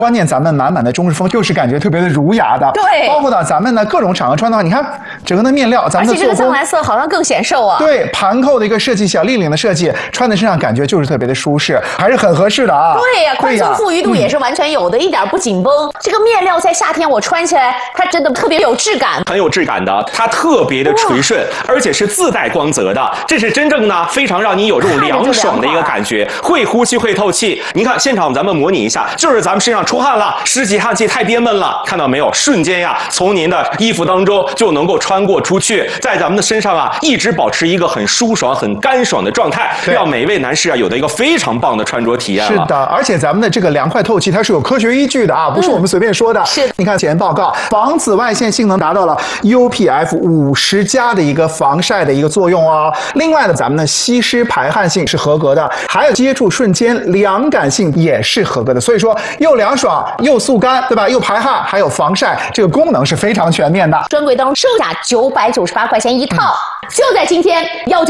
关键咱们满满的中式风，就是感觉特别的儒雅的。 对， 包括到咱们的各种场合穿的话，你看整个的面料，咱们的做工，而且这个藏蓝色好像更显瘦啊。 对，盘扣的一个设计，小立领的设计，穿在身上感觉就是特别的舒适，还是很合适的啊。 对呀，宽松富裕度也是完全有的，一点不紧绷。这个面料在夏天我穿起来，它真的特别有质感， 很有质感的，它特别的垂顺，而且是自带光泽的，这是真正呢非常让你有这种凉爽的一个感觉，会呼吸会透气。你看现场咱们模拟一下，就是咱们身上出汗了，湿气汗气太憋闷了，看到没有？瞬间呀，从您的衣服当中就能够穿过出去，在咱们的身上啊，一直保持一个很舒爽、很干爽的状态，让每一位男士啊有的一个非常棒的穿着体验了。 是的，而且咱们的这个凉快透气，它是有科学依据的啊，不是我们随便说的。 是， 你看前报告，防紫外线性能达到了 UPF50+的一个防晒的一个作用哦。另外呢，咱们的吸湿排汗性是合格的，还有接触瞬间凉感性也是合格的。所以说，又凉爽又速干，对吧？又排汗，还有防晒，这个功能是非常全面的。 专柜当中售价998块钱一套，就在今天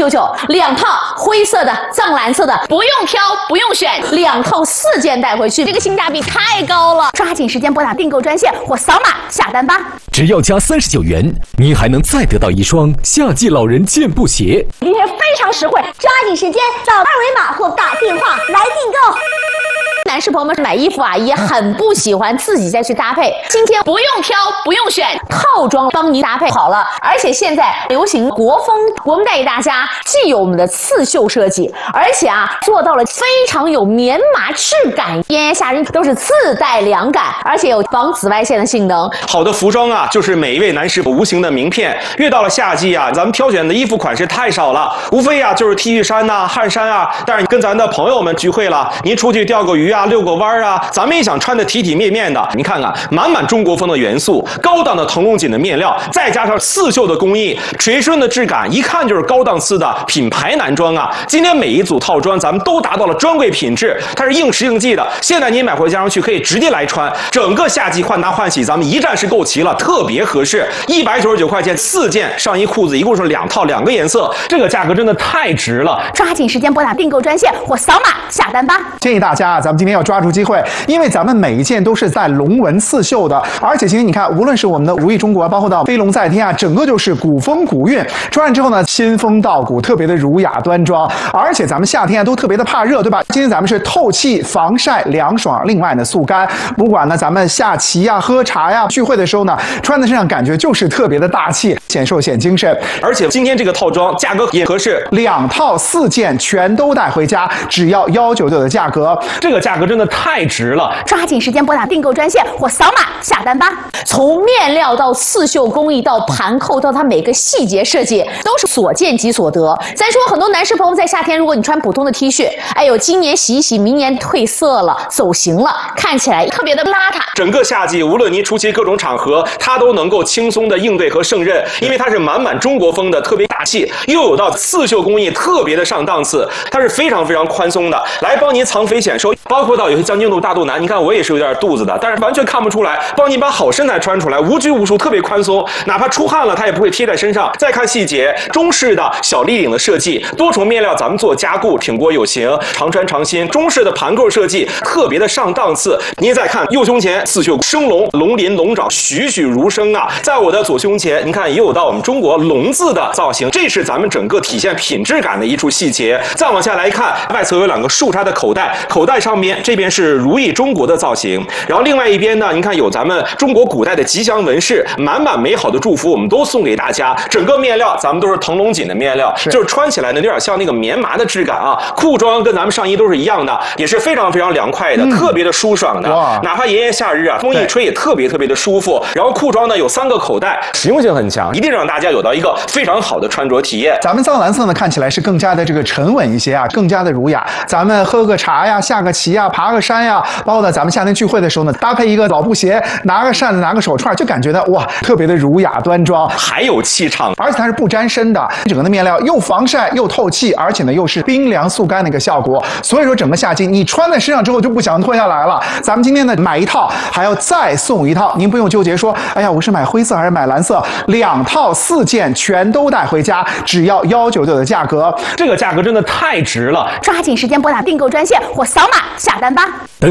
199，2套灰色的、藏蓝色的，不用挑，不用选，2套4件带回去，这个性价比太高了！抓紧时间拨打订购专线或扫码下单吧。 只要加39元，您还能再得到一双夏季老人健步鞋。 今天非常实惠，抓紧时间扫二维码或打电话来订购。 男士朋友们买衣服啊，也很不喜欢自己再去搭配。今天不用挑，不用选，套装帮您搭配好了。而且现在流行国风，我们带给大家既有我们的刺绣设计，而且啊做到了非常有棉麻质感，炎炎夏日都是自带凉感，而且有防紫外线的性能。 好的服装啊，就是每一位男士无形的名片。越到了夏季啊，咱们挑选的衣服款式太少了，无非啊就是 T 恤衫呐、汗衫啊。但是跟咱的朋友们聚会了，您出去钓个鱼啊、遛个弯啊，咱们也想穿得体体面面的。你看看，满满中国风的元素，高档的腾龙锦的面料，再加上刺绣的工艺，垂顺的质感，一看就是高档次的品牌男装啊。今天每一组套装咱们都达到了专柜品质，它是应时应季的。现在您买回家上去可以直接来穿，整个夏季换搭换洗咱们一站式购齐了，特别合适。199块钱4件上衣裤子，一共是2套2个颜色，这个价格真的太值了！ 抓紧时间拨打订购专线或扫码下单吧。 建议大家啊，咱们今天要抓住机会，因为咱们每一件都是带龙纹刺绣的，而且今天你看，无论是我们的如意中国，包括到飞龙在天啊，整个就是古风古韵。穿上之后呢，仙风道骨，特别的儒雅端庄。而且咱们夏天啊都特别的怕热，对吧？今天咱们是透气、防晒、凉爽，另外呢速干。不管呢咱们下棋呀、喝茶呀、聚会的时候呢，穿在身上感觉就是特别的大气，显瘦显精神。 而且今天这个套装价格也合适 ，2套4件全都带回家，只要199的价格， 这个价格真的太值了！ 抓紧时间拨打订购专线或扫码下单吧。从面料到刺绣工艺到盘扣到它每个细节设计，都是所见即所得。咱说很多男士朋友在夏天，如果你穿普通的 T 恤，哎呦，今年洗一洗，明年褪色了、走形了，看起来特别的邋遢。 整个夏季，无论您出席各种场合，它都能够轻松的应对和胜任，因为它是满满中国风的，特别大气，又有到刺绣工艺，特别的上档次，它是非常非常宽松的，来帮您藏肥显瘦。包括到有些将军肚、大肚腩，你看我也是有点肚子的，但是完全看不出来，帮您把好身材穿出来，无拘无束，特别宽松，哪怕出汗了，它也不会贴在身上。再看细节，中式的小立领的设计，多重面料咱们做加固，挺过有型，常穿常新。中式的盘扣设计，特别的上档次。您再看右胸前刺绣生龙、龙鳞、龙爪，栩栩如生啊！在我的左胸前，您看也有到我们中国龙字的造型，这是咱们整个体现品质感的一处细节。再往下来看，外侧有2个竖插的口袋，口袋上面这边是如意中国的造型，然后另外一边呢，您看有咱们中国古代的吉祥纹饰，满满美好的祝福，我们都送给大家。整个面料咱们都是腾龙锦的面料，就是穿起来呢有点像那个棉麻的质感啊。裤装跟咱们上衣都是一样的，也是非常非常凉快的，特别的舒爽的。哪怕炎炎夏日啊，风一吹也特别特别的舒服。然后裤装呢有3个口袋，实用性很强，一定让大家有到一个非常好的穿着体验。 咱们藏蓝色呢看起来是更加的这个沉稳一些啊，更加的儒雅。咱们喝个茶呀、下个棋呀、爬个山呀，包括呢咱们夏天聚会的时候呢，搭配一个老布鞋，拿个扇子、拿个手串，就感觉呢哇，特别的儒雅端庄， 还有气场， 而且它是不沾身的，整个的面料又防晒又透气，而且呢又是冰凉速干的一个效果。所以说整个夏季你穿在身上之后就不想脱下来了。咱们今天呢买一套还要再送一套，您不用纠结说，哎呀我是买灰色还是买蓝色，2套4件全都带回家，只要199的价格， 这个价格真的太值了！ 抓紧时间拨打订购专线或扫码下单吧。 等等。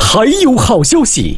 还有好消息！